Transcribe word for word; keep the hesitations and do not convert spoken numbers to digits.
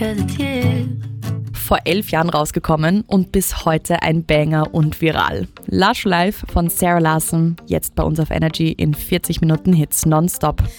'cause it's here. Vor elf Jahren rausgekommen und bis heute ein Banger und viral. Lush Life von Sarah Larsson, jetzt bei uns auf Energy in vierzig Minuten Hits nonstop.